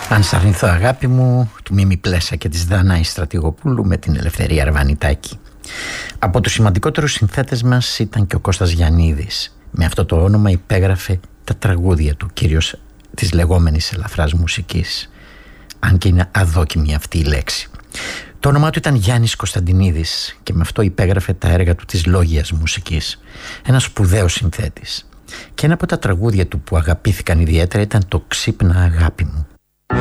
Αν σ' αρνηθώ αγάπη μου, του Μίμη Πλέσα και της Δανάη Στρατηγοπούλου με την Ελευθερία Αρβανιτάκη. Από τους σημαντικότερους συνθέτες μας ήταν και ο Κώστας Γιαννίδης. Με αυτό το όνομα υπέγραφε τα τραγούδια του, κυρίως της λεγόμενης ελαφράς μουσικής, αν και είναι αδόκιμη αυτή η λέξη. Το όνομά του ήταν Γιάννης Κωνσταντινίδης και με αυτό υπέγραφε τα έργα του της λόγιας μουσικής. Ένας σπουδαίος συνθέτης. Και ένα από τα τραγούδια του που αγαπήθηκαν ιδιαίτερα ήταν το «Ξύπνα αγάπη μου».